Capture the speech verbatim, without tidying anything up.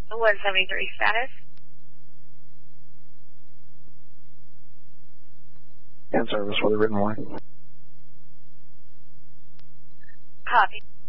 one seventy-three status. In service with a written warning. Copy.